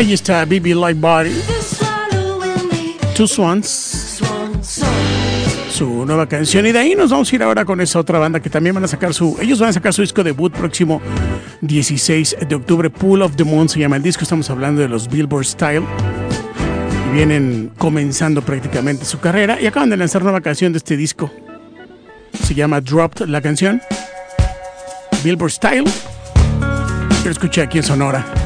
Ahí está, Baby Like Body. Two Swans. Su nueva canción. Y de ahí nos vamos a ir ahora con esa otra banda que también van a sacar ellos van a sacar su disco debut próximo 16 de octubre. Pool of the Moon se llama el disco. Estamos hablando de los Billboard Style. Y vienen comenzando prácticamente su carrera. Y acaban de lanzar nueva canción de este disco. Se llama Dropped la canción. Billboard Style. Lo escuché aquí en Sonora.